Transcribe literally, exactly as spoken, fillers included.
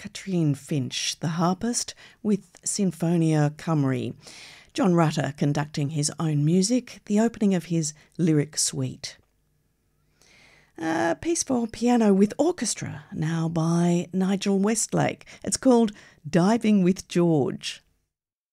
Katrine Finch, the harpist, with Sinfonia Cymru. John Rutter conducting his own music, the opening of his lyric suite. A piece for piano with orchestra, now by Nigel Westlake. It's called Diving with George.